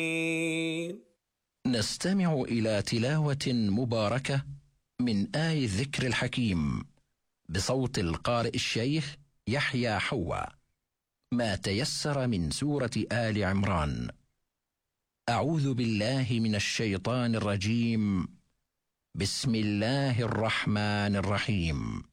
نستمع إلى تلاوة مباركة من آي الذكر الحكيم بصوت القارئ الشيخ يحيى حوا، ما تيسر من سورة آل عمران. أعوذ بالله من الشيطان الرجيم. بسم الله الرحمن الرحيم.